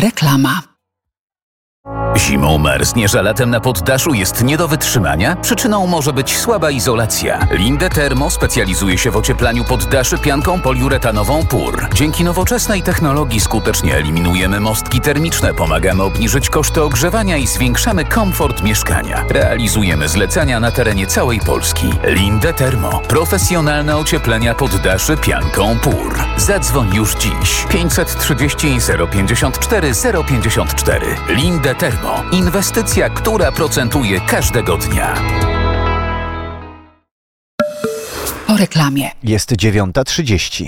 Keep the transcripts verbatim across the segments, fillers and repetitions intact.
Reklama. Zimą marzniesz, a latem na poddaszu jest nie do wytrzymania? Przyczyną może być słaba izolacja. Linde Thermo specjalizuje się w ocieplaniu poddaszy pianką poliuretanową P U R. Dzięki nowoczesnej technologii skutecznie eliminujemy mostki termiczne, pomagamy obniżyć koszty ogrzewania i zwiększamy komfort mieszkania. Realizujemy zlecenia na terenie całej Polski. Linde Thermo. Profesjonalne ocieplenia poddaszy pianką P U R. Zadzwoń już dziś. pięćset trzydzieści zero pięćdziesiąt cztery zero pięćdziesiąt cztery. Linde Thermo. Inwestycja, która procentuje każdego dnia. Po reklamie. Jest dziewiąta trzydzieści.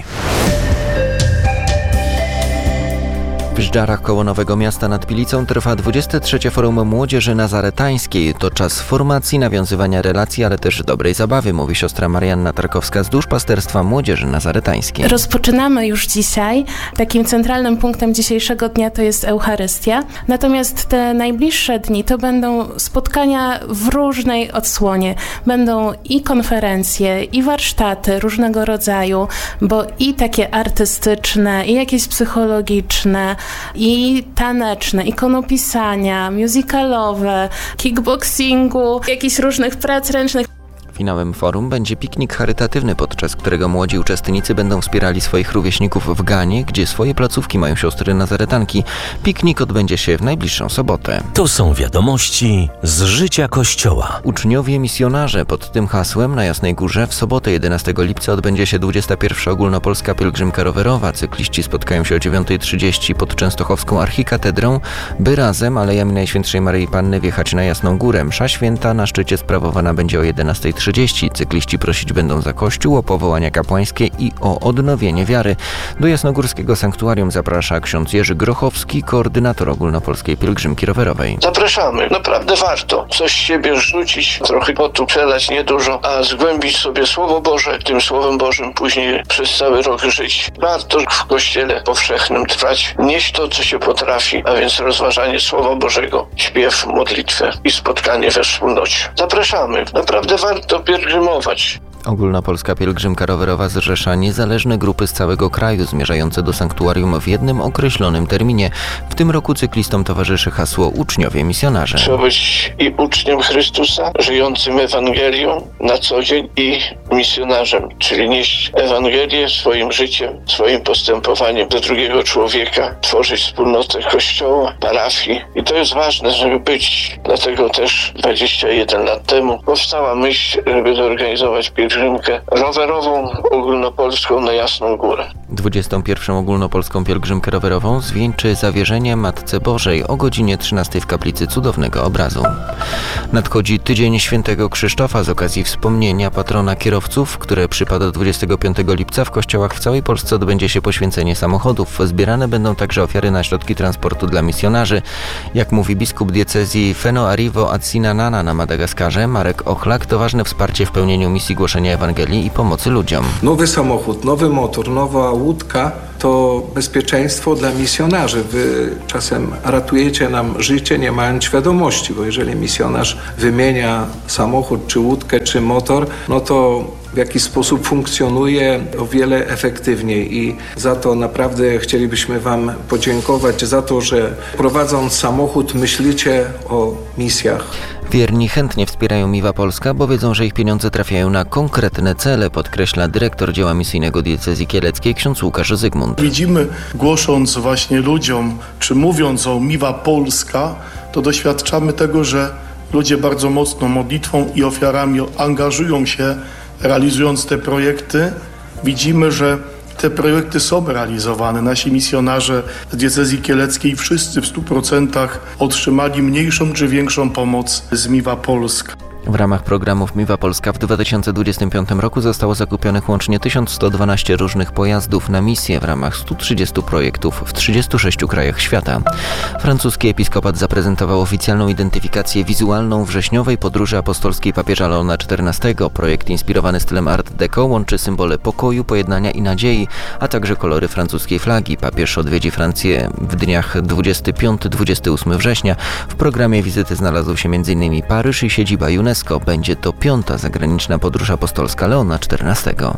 W Żdżarach koło Nowego Miasta nad Pilicą trwa dwudzieste trzecie Forum Młodzieży Nazaretańskiej. To czas formacji, nawiązywania relacji, ale też dobrej zabawy, mówi siostra Marianna Tarkowska z Duszpasterstwa Młodzieży Nazaretańskiej. Rozpoczynamy już dzisiaj. Takim centralnym punktem dzisiejszego dnia to jest Eucharystia. Natomiast te najbliższe dni to będą spotkania w różnej odsłonie. Będą i konferencje, i warsztaty różnego rodzaju, bo i takie artystyczne, i jakieś psychologiczne, i taneczne, ikonopisania, musicalowe, kickboxingu, jakichś różnych prac ręcznych. Finałem forum będzie piknik charytatywny, podczas którego młodzi uczestnicy będą wspierali swoich rówieśników w Ganie, gdzie swoje placówki mają siostry nazaretanki. Piknik odbędzie się w najbliższą sobotę. To są wiadomości z życia Kościoła. Uczniowie misjonarze. Pod tym hasłem na Jasnej Górze w sobotę jedenastego lipca odbędzie się dwudziesta pierwsza ogólnopolska pielgrzymka rowerowa. Cykliści spotkają się o dziewiąta trzydzieści pod Częstochowską Archikatedrą, by razem Alejami Najświętszej Maryi Panny wjechać na Jasną Górę. Msza święta na szczycie sprawowana będzie o jedenasta trzydzieści. Cykliści prosić będą za Kościół, o powołania kapłańskie i o odnowienie wiary. Do jasnogórskiego sanktuarium zaprasza ksiądz Jerzy Grochowski, koordynator ogólnopolskiej pielgrzymki rowerowej. Zapraszamy, naprawdę warto coś z siebie rzucić, trochę potu przelać niedużo, a zgłębić sobie Słowo Boże, tym Słowem Bożym później przez cały rok żyć. Warto w Kościele powszechnym trwać, nieść to, co się potrafi, a więc rozważanie Słowa Bożego, śpiew, modlitwę i spotkanie we wspólnocie. Zapraszamy, naprawdę warto pielgrzymować. Ogólnopolska pielgrzymka rowerowa zrzesza niezależne grupy z całego kraju zmierzające do sanktuarium w jednym określonym terminie. W tym roku cyklistom towarzyszy hasło Uczniowie Misjonarze. Trzeba być i uczniem Chrystusa, żyjącym Ewangelią na co dzień, i misjonarzem, czyli nieść Ewangelię swoim życiem, swoim postępowaniem do drugiego człowieka, tworzyć wspólnotę Kościoła, parafii. I to jest ważne, żeby być. Dlatego też dwadzieścia jeden lat temu powstała myśl, żeby zorganizować pielgrzymkę rowerową ogólnopolską na Jasną Górę. dwudziestą pierwszą ogólnopolską pielgrzymkę rowerową zwieńczy zawierzenie Matce Bożej o godzinie trzynastej w Kaplicy Cudownego Obrazu. Nadchodzi Tydzień Świętego Krzysztofa z okazji wspomnienia patrona kierowców, które przypada dwudziestego piątego lipca. W kościołach w całej Polsce odbędzie się poświęcenie samochodów. Zbierane będą także ofiary na środki transportu dla misjonarzy. Jak mówi biskup diecezji Feno Arrivo Atsinanana na Madagaskarze, Marek Ochlak, to ważne wsparcie w pełnieniu misji głoszenia Ewangelii i pomocy ludziom. Nowy samochód, nowy motor, nowa łódka to bezpieczeństwo dla misjonarzy. Wy czasem ratujecie nam życie, nie mając świadomości, bo jeżeli misjonarz wymienia samochód, czy łódkę, czy motor, no to w jaki sposób funkcjonuje o wiele efektywniej i za to naprawdę chcielibyśmy Wam podziękować, za to, że prowadząc samochód myślicie o misjach. Wierni chętnie wspierają Miwa Polska, bo wiedzą, że ich pieniądze trafiają na konkretne cele, podkreśla dyrektor dzieła misyjnego diecezji kieleckiej ksiądz Łukasz Zygmunt. Widzimy, głosząc właśnie ludziom, czy mówiąc o Miwa Polska, to doświadczamy tego, że ludzie bardzo mocno modlitwą i ofiarami angażują się, realizując te projekty. Widzimy, że te projekty są realizowane. Nasi misjonarze z diecezji kieleckiej wszyscy w stu procentach otrzymali mniejszą czy większą pomoc z Miwa Polska. W ramach programów Miwa Polska w dwa tysiące dwudziestym piątym roku zostało zakupionych łącznie tysiąc sto dwanaście różnych pojazdów na misję w ramach stu trzydziestu projektów w trzydziestu sześciu krajach świata. Francuski episkopat zaprezentował oficjalną identyfikację wizualną wrześniowej podróży apostolskiej papieża Leona czternastego. Projekt inspirowany stylem Art Deco łączy symbole pokoju, pojednania i nadziei, a także kolory francuskiej flagi. Papież odwiedzi Francję w dniach dwudziestego piątego do dwudziestego ósmego września. W programie wizyty znalazł się między innymi Paryż i siedziba UNESCO. Będzie to piąta zagraniczna podróż apostolska Leona czternastego.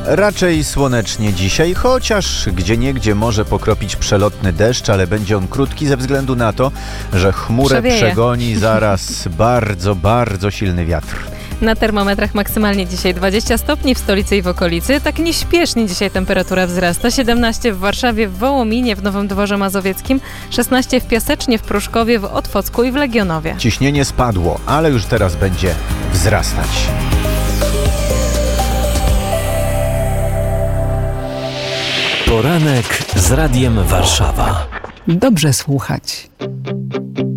Raczej słonecznie dzisiaj, chociaż gdzieniegdzie może pokropić przelotny deszcz, ale będzie on krótki ze względu na to, że chmurę Przewieje. przegoni zaraz bardzo, bardzo silny wiatr. Na termometrach maksymalnie dzisiaj dwadzieścia stopni w stolicy i w okolicy. Tak nieśpiesznie dzisiaj temperatura wzrasta. siedemnaście w Warszawie, w Wołominie, w Nowym Dworze Mazowieckim, szesnaście w Piasecznie, w Pruszkowie, w Otwocku i w Legionowie. Ciśnienie spadło, ale już teraz będzie wzrastać. Poranek z Radiem Warszawa. Dobrze słuchać.